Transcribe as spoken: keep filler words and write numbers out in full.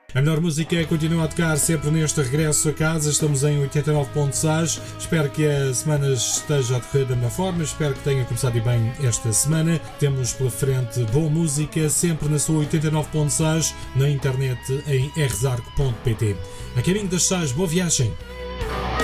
A melhor música continua a tocar sempre neste regresso a casa. Estamos em oitenta e nove ponto seis. Espero que a semana esteja a decorrer da melhor forma. Espero que tenha começado bem esta semana. Temos pela frente boa música, sempre na sua oitenta e nove ponto seis, na internet em r zarco ponto p t. A caminho das seis, boa viagem!